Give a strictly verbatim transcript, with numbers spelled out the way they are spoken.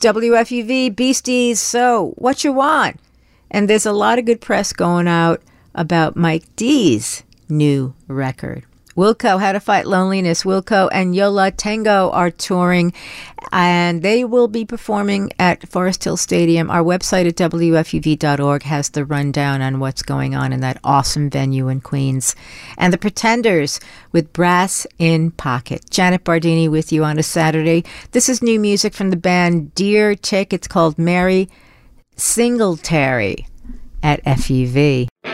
W F U V, Beasties, so what you want? And there's a lot of good press going out about Mike D's new record. Wilco, How to Fight Loneliness. Wilco and Yo La Tengo are touring, and they will be performing at Forest Hill Stadium. Our website at W F U V dot org has the rundown on what's going on in that awesome venue in Queens. And the Pretenders with Brass in Pocket. Janet Bardini with you on a Saturday. This is new music from the band Dear Chick. It's called Mary Singletary at F U V.